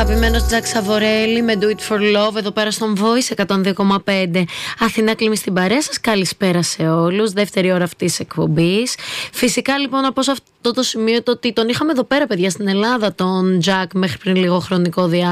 Αγαπημένος Τζακ Σαβορέλη με Do It For Love εδώ πέρα στον Voice 102,5. Αθηνά Κλίμη στην παρέα σας. Καλησπέρα σε όλους. Δεύτερη ώρα αυτής της εκπομπής. Φυσικά λοιπόν από αυτό το σημείο το ότι τον είχαμε εδώ πέρα, παιδιά, στην Ελλάδα, τον Τζακ, μέχρι πριν λίγο χρονικό διάστημα.